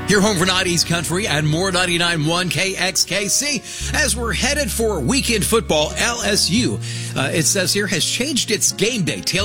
Your home for 90s country and more 99.1 KXKC. As we're headed for weekend football, LSU, it says here, has changed its game day.